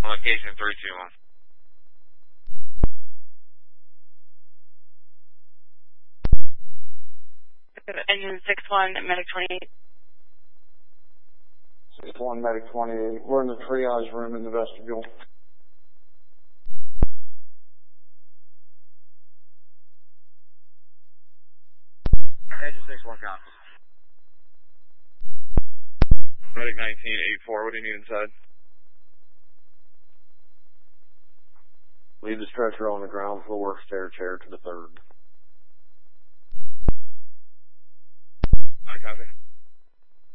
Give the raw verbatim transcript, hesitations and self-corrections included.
On location three two one. Engine six one, medic twenty-eight. six one, medic twenty-eight. We're in the triage room in the vestibule. Engine six one, copy. Medic nineteen eighty-four, what do you need inside? Leave the stretcher on the ground floor, stair chair to the third.